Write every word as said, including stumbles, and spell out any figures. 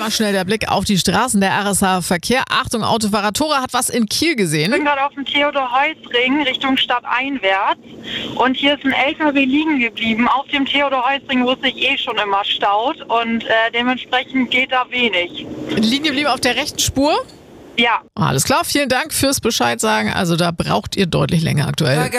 mal schnell der Blick auf die Straßen der R S H Verkehr. Achtung, Autofahrer, Tora hat was in Kiel gesehen. Ich bin gerade auf dem Theodor-Heuss-Ring Richtung Stadt einwärts und hier ist ein L K W liegen geblieben. Auf dem Theodor-Heuss-Ring, wo es sich eh schon immer staut und äh, dementsprechend geht da wenig. Liegen geblieben auf der rechten Spur? Ja. Alles klar, vielen Dank fürs Bescheid sagen. Also da braucht ihr deutlich länger aktuell.